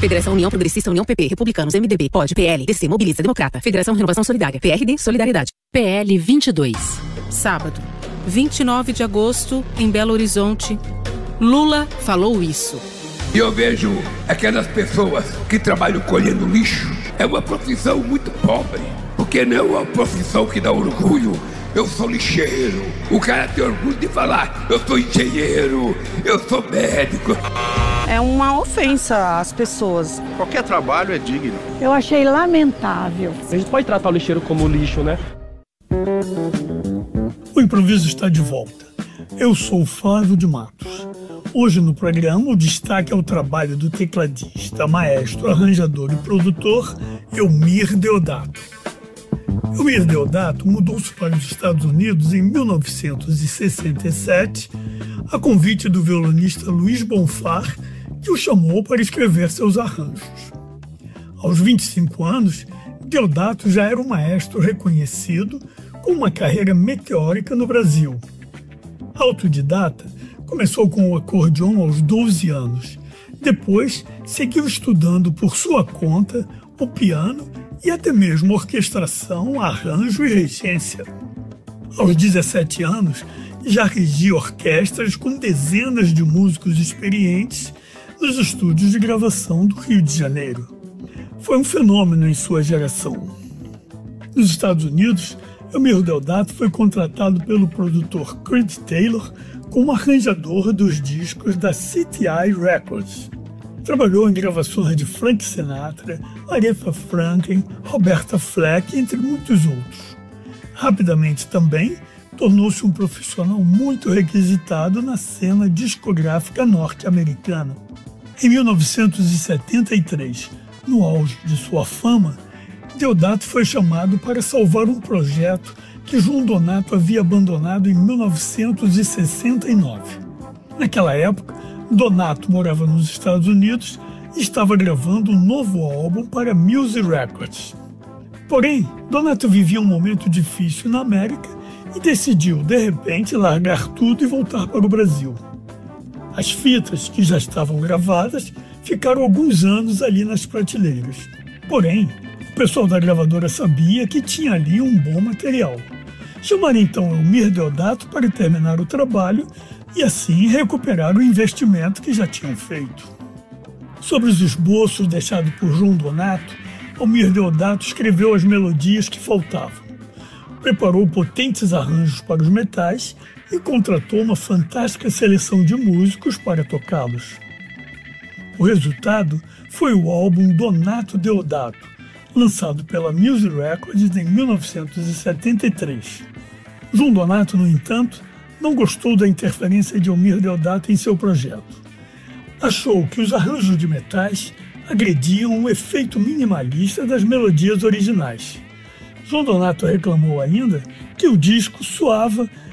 Federação União Progressista, União PP, Republicanos, MDB, POD, PL, DC, Mobiliza, Democrata, Federação Renovação Solidária, PRD, Solidariedade. PL 22. Sábado, 29 de agosto, em Belo Horizonte. Lula falou isso. E eu vejo aquelas pessoas que trabalham colhendo lixo. É uma profissão muito pobre, porque não é uma profissão que dá orgulho. Eu sou lixeiro. O cara tem orgulho de falar, eu sou engenheiro, eu sou médico. É uma ofensa às pessoas. Qualquer trabalho é digno. Eu achei lamentável. A gente pode tratar o lixeiro como lixo, né? O improviso está de volta. Eu sou o Flávio de Matos. Hoje no programa o destaque é o trabalho do tecladista, maestro, arranjador e produtor Eumir Deodato. Eumir Deodato mudou-se para os Estados Unidos em 1967 a convite do violonista Luiz Bonfar, que o chamou para escrever seus arranjos. Aos 25 anos, Deodato já era um maestro reconhecido com uma carreira meteórica no Brasil. Autodidata, começou com o acordeon aos 12 anos. Depois, seguiu estudando por sua conta o piano e até mesmo orquestração, arranjo e regência. Aos 17 anos, já regia orquestras com dezenas de músicos experientes nos estúdios de gravação do Rio de Janeiro. Foi um fenômeno em sua geração. Nos Estados Unidos, Eumir Deodato foi contratado pelo produtor Creed Taylor como arranjador dos discos da CTI Records. Trabalhou em gravações de Frank Sinatra, Aretha Franklin, Roberta Fleck, entre muitos outros. Rapidamente também tornou-se um profissional muito requisitado na cena discográfica norte-americana. Em 1973, no auge de sua fama, Deodato foi chamado para salvar um projeto que João Donato havia abandonado em 1969. Naquela época, Donato morava nos Estados Unidos e estava gravando um novo álbum para Music Records. Porém, Donato vivia um momento difícil na América e decidiu, de repente, largar tudo e voltar para o Brasil. As fitas, que já estavam gravadas, ficaram alguns anos ali nas prateleiras. Porém, o pessoal da gravadora sabia que tinha ali um bom material. Chamaram então Eumir Deodato para terminar o trabalho e assim recuperar o investimento que já tinham feito. Sobre os esboços deixados por João Donato, Eumir Deodato escreveu as melodias que faltavam. Preparou potentes arranjos para os metais e contratou uma fantástica seleção de músicos para tocá-los. O resultado foi o álbum Donato Deodato, lançado pela Music Records em 1973. João Donato, no entanto, não gostou da interferência de Eumir Deodato em seu projeto. Achou que os arranjos de metais agrediam o efeito minimalista das melodias originais. João Donato reclamou ainda que o disco soava